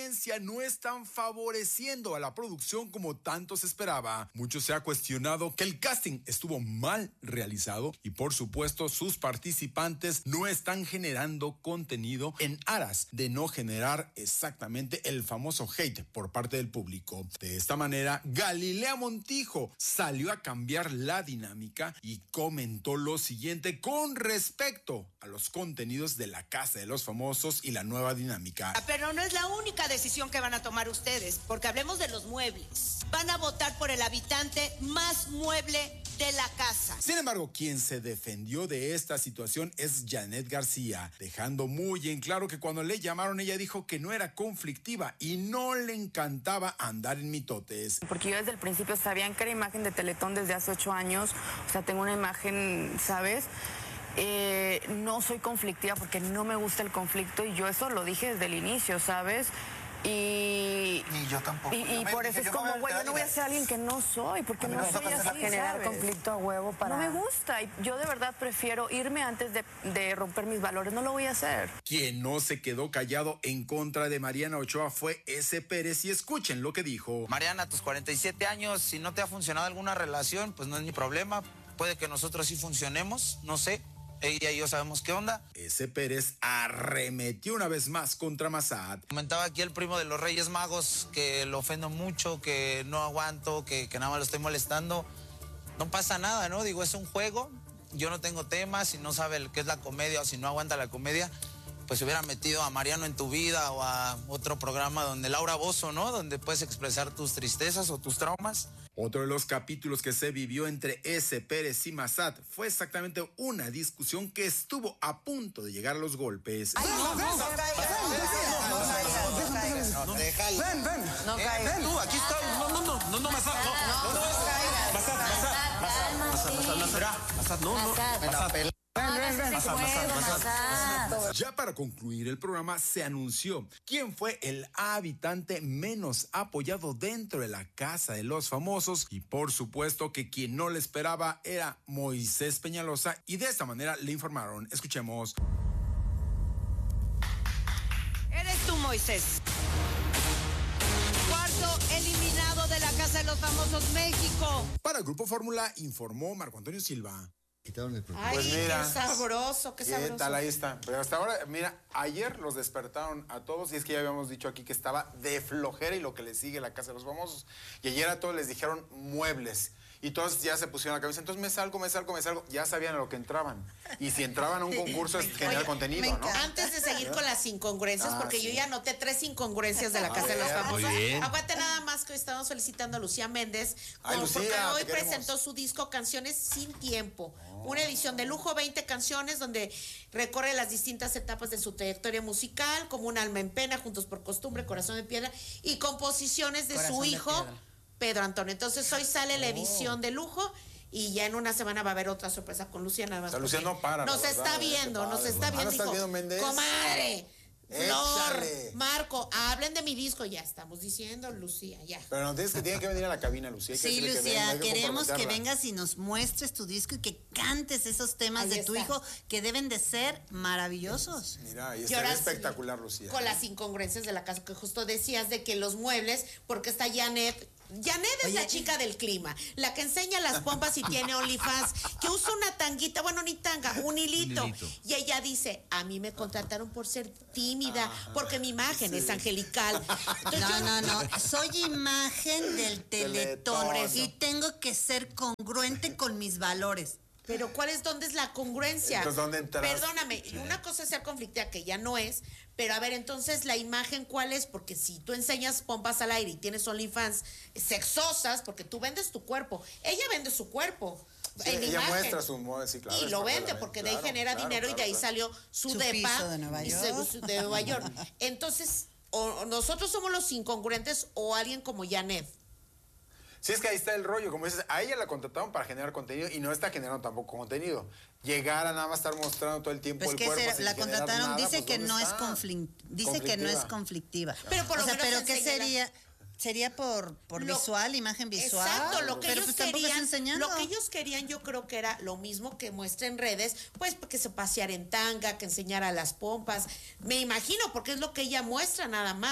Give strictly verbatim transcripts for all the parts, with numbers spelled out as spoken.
audiencia no están favoreciendo a la producción como tanto se esperaba. Mucho se ha cuestionado que el casting estuvo mal realizado y por supuesto sus participantes no están generando contenido en aras de no generar exactamente el famoso hate por parte del público. De esta manera, Galilea Montijo salió a cambiar la dinámica y comentó lo siguiente con respecto a los contenidos de la Casa de los Famosos y la nueva dinámica. Pero no es la única decisión que van a tomar ustedes, porque hablemos de los muebles. Van a votar por el habitante más mueble de la casa. Sin embargo, quien se defendió de esta situación es Janet García, dejando muy en claro que cuando le llamaron ella dijo que no era conflictiva y no le encantaba andar en mitotes. Porque yo desde el principio sabían que era imagen de Teletón desde hace ocho años, o sea, tengo una imagen, ¿sabes? Eh, no soy conflictiva porque no me gusta el conflicto y yo eso lo dije desde el inicio, ¿sabes? Y, Ni yo tampoco. Y, y yo por me, eso es yo como, no güey, yo no voy a ser alguien que no soy, porque no soy así, generar ¿sabes? conflicto a huevo para... No me gusta, y yo de verdad prefiero irme antes de, de romper mis valores, no lo voy a hacer. Quien no se quedó callado en contra de Mariana Ochoa fue ese Pérez y escuchen lo que dijo. Mariana, a tus cuarenta y siete años, si no te ha funcionado alguna relación, pues no es mi problema, puede que nosotros sí funcionemos, no sé. Ella y yo sabemos qué onda. Ese Pérez arremetió una vez más contra Massad. Comentaba aquí el primo de los Reyes Magos que lo ofendo mucho, que no aguanto, que, que nada más lo estoy molestando. No pasa nada, ¿no? Digo, es un juego. Yo no tengo tema. Si no sabe qué es la comedia o si no aguanta la comedia, pues hubiera metido a Mariano en tu vida o a otro programa donde Laura Bozzo, ¿no? Donde puedes expresar tus tristezas o tus traumas. Otro de los capítulos que se vivió entre ese Pérez y Massad fue exactamente una discusión que estuvo a punto de llegar a los golpes. Ay, no, no, no caigas, no caigas, no caigas. Ven, ven. No caigas. Tú, aquí estoy. No, no, no, no, no, Massad, no. No, no caigas. Massad, Massad, Massad, Massad, Massad, Massad, no, no. Massad. Ven, ven, ven. Ya para concluir el programa se anunció quién fue el habitante menos apoyado dentro de la Casa de los Famosos y por supuesto que quien no le esperaba era Moisés Peñalosa y de esta manera le informaron. Escuchemos. Eres tú, Moisés. Cuarto eliminado de la Casa de los Famosos México. Para el Grupo Fórmula informó Marco Antonio Silva. Ay, Pues mira, qué sabroso, qué ¿qué sabroso. tal? Ahí está. Pero hasta ahora, mira, ayer los despertaron a todos y es que ya habíamos dicho aquí que estaba de flojera y lo que le sigue la Casa de los Famosos. Y ayer a todos les dijeron muebles. Y todos ya se pusieron la cabeza. Entonces me salgo, me salgo, me salgo. Ya sabían a lo que entraban. Y si entraban a un concurso es generar Oye, contenido, ¿no? Antes de seguir con las incongruencias, Ah, porque sí. yo ya anoté tres incongruencias de la A Casa de los ver, Famosos. muy bien. Aguante nada más que hoy estamos felicitando a Lucía Méndez. Ay, como- Lucía, porque hoy te queremos. presentó su disco Canciones Sin Tiempo. Una edición de lujo, veinte canciones, donde recorre las distintas etapas de su trayectoria musical, como Un alma en pena, Juntos por costumbre, Corazón de piedra, y composiciones de Corazón su de hijo, piedra. Pedro Antonio. Entonces hoy sale la edición de lujo. Y ya en una semana va a haber otra sorpresa con Lucía nada más. O sea, Lucía porque no para, Nos la está verdad, viendo, qué nos padre. está Ah, viendo. ¿no estás dijo, viendo, Méndez? Comadre, Flor, Échale. Marco, hablen de mi disco. Ya estamos diciendo, Lucía, ya. Pero no tienes que tienen que venir a la cabina, Lucía. Hay que Sí, decirle que Lucía, venga, hay que queremos que comprometerla. vengas y nos muestres tu disco y que cantes esos temas Ahí de tu está. hijo que deben de ser maravillosos. Mira, y Y está ahora sí, espectacular, Lucía. Con las incongruencias de la casa que justo decías de que los muebles, porque está Janet. Janet es la chica del clima, la que enseña las pompas y tiene OnlyFans, que usa una tanguita, bueno, ni tanga, un hilito. Un hilito. Y ella dice, a mí me contrataron por ser tímida, porque mi imagen es angelical. Entonces, No, yo- no, no. Soy imagen del Teletón Teletón. y tengo que ser congruente con mis valores. Pero ¿cuál es, dónde es la congruencia? Entonces, ¿dónde entras? Perdóname, una cosa es ser conflictiva, que ya no es, pero a ver, entonces, ¿la imagen cuál es? Porque si tú enseñas pompas al aire y tienes OnlyFans sexosas, porque tú vendes tu cuerpo, ella vende su cuerpo. Sí, en ella imagen. muestra su moda, sí, claro. Y es lo parte de vende la- porque de ahí claro, genera claro, dinero y claro, de ahí claro. salió su, Su depa piso de Nueva y York. su- de Nueva York. Entonces, o nosotros somos los incongruentes o alguien como Janet. Sí, es que ahí está el rollo. Como dices, a ella la contrataron para generar contenido y no está generando tampoco contenido. Llegar a nada más estar mostrando todo el tiempo Pues el que cuerpo se- sin la generar contrataron, nada, dice pues, que ¿dónde no es está? conflin- dice que no es conflictiva. Pero por lo o sea, menos pero ¿qué enseña la- sería? ¿Sería por, por Lo- visual, imagen visual? Exacto, lo que pero ellos pues tampoco está querían, enseñando. lo que ellos querían yo creo que era lo mismo que muestra en redes, pues que se paseara en tanga, que enseñara las pompas, me imagino, porque es lo que ella muestra nada más.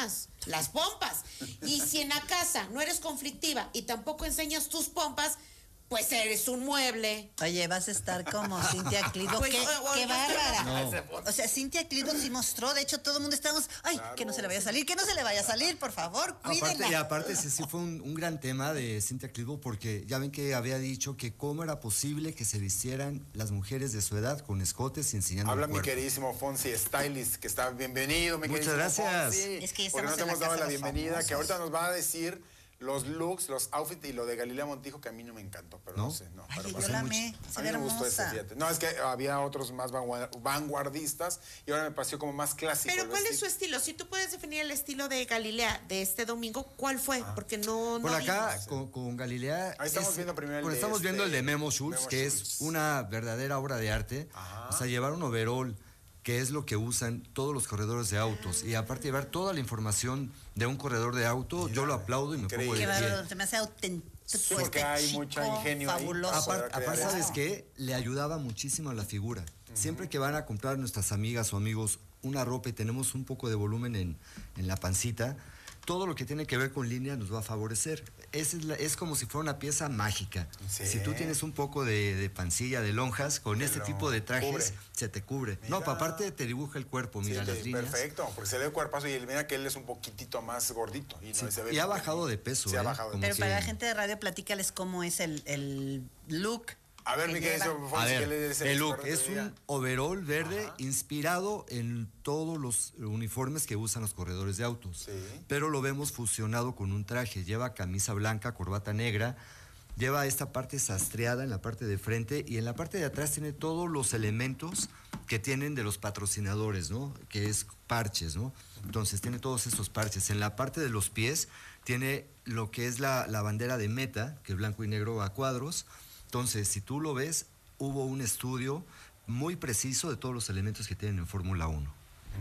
las pompas. Y si en la casa no eres conflictiva y tampoco enseñas tus pompas, pues eres un mueble. Oye, vas a estar como Cintia Clitbo. Pues, qué, o- o- qué bárbara. No. O sea, Cintia Clitbo sí mostró. De hecho, todo el mundo estábamos. Ay, Claro. que no se le vaya a salir, que no se le vaya a salir, por favor, cuídenla. Aparte, y aparte, sí, sí fue un, un gran tema de Cintia Clitbo, porque ya ven que había dicho que cómo era posible que se vistieran las mujeres de su edad con escotes y enseñando Habla el mi cuerpo. queridísimo Fonsi Stylist, que está bienvenido, mi Muchas queridísimo gracias. Fonsi. Es que ya porque no estamos te en la hemos dado casa la de los bienvenida, famosos. que ahorita nos va a decir los looks, los outfits y lo de Galilea Montijo, que a mí no me encantó, pero no, ¿No? sé. No, Ay, pero yo bueno. la amé. A Se mí ve me gustó ese, hermosa. fíjate. No, es que había otros más vanguard- vanguardistas y ahora me pareció como más clásico. Pero el ¿cuál es su vestido. estilo? Si tú puedes definir el estilo de Galilea de este domingo, ¿cuál fue? Ah. Porque no, Por no acá, vimos. con, con Galilea. Ahí estamos viendo primero el bueno, de estamos este- viendo el de Memo Schultz, Memo que Schultz. es una verdadera obra de arte. Ajá. O sea, llevar un overall, que es lo que usan todos los corredores de autos. Y aparte llevar toda la información de un corredor de auto, yo lo aplaudo y me pongo increíble. Qué de pie. bárbaro, se me hace auténtico. Sí, porque hay mucho ingenio ahí. Fabuloso. Aparte- Aparte, aparte, ¿sabes qué? Le ayudaba muchísimo a la figura. Siempre que van a comprar nuestras amigas o amigos una ropa y tenemos un poco de volumen en, en la pancita, todo lo que tiene que ver con línea nos va a favorecer. Es, la- es como si fuera una pieza mágica. Sí. Si tú tienes un poco de, de pancilla, de lonjas, con Te este lo tipo de trajes, cubre. se te cubre. Mira. No, pa- aparte te dibuja el cuerpo, Sí, mira que- las líneas. perfecto, porque se le ve cuerpazo y él- mira que él es un poquitito más gordito. Y, no, Sí, se ve y ha bien. bajado de peso, Sí, ha ¿eh? bajado de Como Pero que- para la gente de radio, platícales cómo es el, el look. A ver, que mi lleva. querido A Fonsi, ver, que él es el look experto es de día. un overall verde Ajá. inspirado en todos los uniformes que usan los corredores de autos. Sí. Pero lo vemos fusionado con un traje. Lleva camisa blanca, corbata negra, lleva esta parte sastreada en la parte de frente y en la parte de atrás tiene todos los elementos que tienen de los patrocinadores, ¿no? Que es parches, ¿no? Entonces tiene todos estos parches. En la parte de los pies tiene lo que es la, la bandera de Meta, que es blanco y negro a cuadros. Entonces, si tú lo ves, hubo un estudio muy preciso de todos los elementos que tienen en Fórmula uno.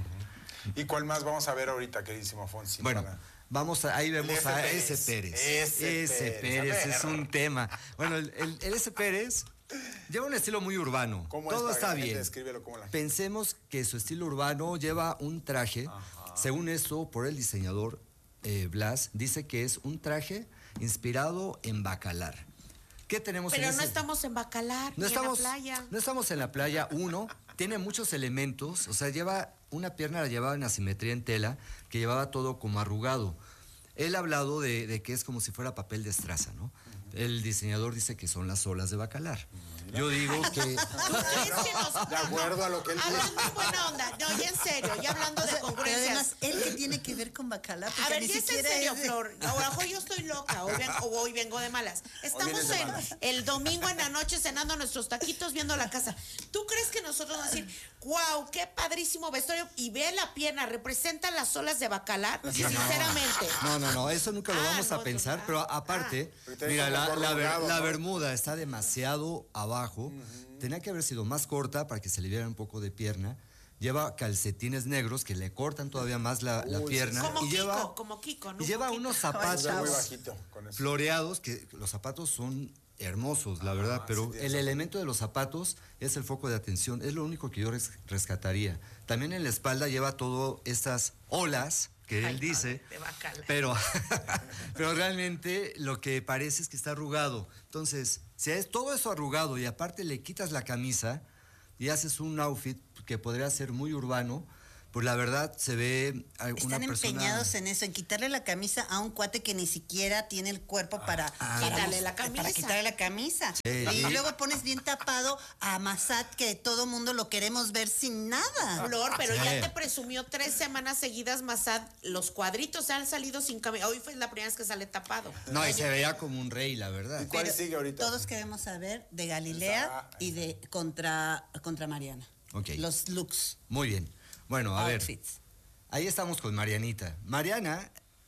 ¿Y cuál más vamos a ver ahorita, queridísimo Fonsi? Bueno, Para- vamos a, ahí vemos F. a Pérez. S. Pérez. S. S. Pérez, Pérez a es ver. un tema. Bueno, el, el- el S. Pérez lleva un estilo muy urbano. ¿Cómo es Todo para que está la gente bien. descríbelo como la gente? Pensemos que su estilo urbano lleva un traje. Según esto, por el diseñador eh, Blas, dice que es un traje inspirado en Bacalar. ¿Qué tenemos Pero en no ese? estamos en Bacalar, No ni estamos, en la playa. no estamos en la playa, uno, tiene muchos elementos, o sea, lleva una pierna la llevaba en asimetría en tela, que llevaba todo como arrugado. Él ha hablado de, de que es como si fuera papel de estraza, ¿no? El diseñador dice que son las olas de Bacalar. Yo digo que... ¿Tú crees que nos- De acuerdo a lo que él dice. Hablando en buena onda, no, ya en serio, ya hablando de Pero congruencias. además, ¿él qué tiene que ver con bacalao? A Porque ver, ni ya es en siquiera serio, es de- Flor. A lo mejor yo estoy loca, hoy vengo, o hoy vengo de malas. Estamos vienes de en malas. el domingo en la noche cenando nuestros taquitos, viendo la casa. ¿Tú crees que nosotros vamos a decir, wow, qué padrísimo vestuario? Y ve la pierna, representa las olas de Bacalar, sinceramente. No, no, no, eso nunca lo Ah, vamos no, a pensar, ah, pero aparte, Ahorita mira, dijo la, mejor la ver- rogado, la ¿no? bermuda está demasiado abajo, tenía que haber sido más corta para que se le viera un poco de pierna, lleva calcetines negros que le cortan todavía más la, la Uy, pierna. Como y Kiko, lleva, como Kiko, ¿no? y lleva Como unos Kiko. O sea, zapatos muy bajito con eso. floreados, que los zapatos son hermosos, la verdad, Ah, pero sí, tienes el razón. elemento de los zapatos es el foco de atención, es lo único que yo res- rescataría. También en la espalda lleva todo estas olas que Ay, él dice, no, de Bacalar. pero, pero realmente lo que parece es que está arrugado. Entonces, si es todo eso arrugado y aparte le quitas la camisa y haces un outfit que podría ser muy urbano, pues la verdad se ve a una Están persona... empeñados en eso, en quitarle la camisa a un cuate que ni siquiera tiene el cuerpo para, Ah, para- Quítale la para camisa. quitarle la camisa. Sí. Y luego pones bien tapado a Massad, que todo mundo lo queremos ver sin nada. Flor, pero Sí. ya te presumió tres semanas seguidas Massad, los cuadritos han salido sin camisa. Hoy fue la primera vez que sale tapado. No, y se veía como un rey, la verdad. ¿Y cuál Pero sigue ahorita? Todos queremos saber de Galilea Esa- y de contra, contra Mariana. Ok. Los looks, Muy bien. Bueno, a ver. outfits. Ahí estamos con Marianita. Mariana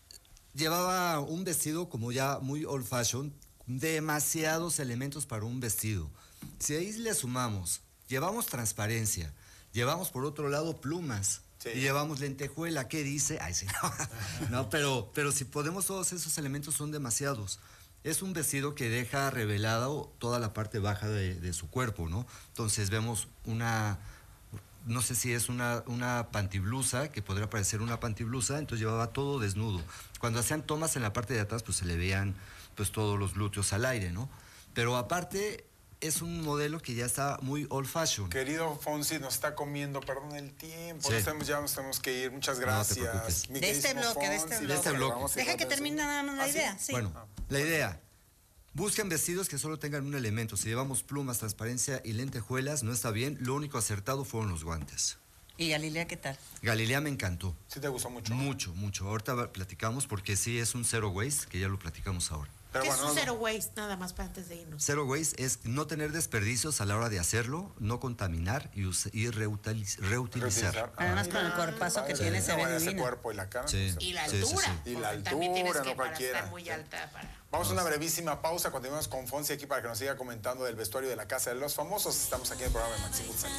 llevaba un vestido como ya muy old fashion, demasiados elementos para un vestido. Si ahí le sumamos, llevamos transparencia, llevamos por otro lado plumas, Sí. y llevamos lentejuela, ¿qué dice? Ay, sí, no, no pero, pero si podemos, todos esos elementos son demasiados. Es un vestido que deja revelado toda la parte baja de, de su cuerpo, ¿no? Entonces vemos una no sé si es una, una pantiblusa, que podría parecer una pantiblusa, entonces llevaba todo desnudo. Cuando hacían tomas en la parte de atrás, pues se le veían pues todos los glúteos al aire, ¿no? Pero aparte, es un modelo que ya está muy old fashion. Querido Fonsi, nos está comiendo, perdón, el tiempo. Sí. Nos tenemos, ya nos tenemos que ir. Muchas No te gracias. preocupes. Mi De este queridísimo bloque, de este Fonsi. bloque. De este bloque. Vamos a Deja ir que a ver termine eso. nada más la ¿Ah, sí? idea. Sí. Bueno, la idea. Busquen vestidos que solo tengan un elemento. Si llevamos plumas, transparencia y lentejuelas, no está bien. Lo único acertado fueron los guantes. ¿Y Galilea qué tal? Galilea me encantó. ¿Sí te gustó mucho? Mucho, mucho. Ahorita platicamos porque sí es un zero waste, que ya lo platicamos ahora. Pero ¿Qué bueno, es un no- zero waste? Nada más para antes de irnos. Zero waste es no tener desperdicios a la hora de hacerlo, no contaminar y, us- y reutiliz- reutilizar. reutilizar. Además, Ay, con el cuerpazo que padre. tiene se No, ve bueno, ese divina. cuerpo y la cara. Sí. pues, Y la Sí, sí, altura. sí. Y la porque también tienes altura, que no para cualquiera. estar muy alta para... Vamos a una brevísima pausa. Continuamos con Fonsi aquí para que nos siga comentando del vestuario de la Casa de los Famosos. Estamos aquí en el programa de Maxi González.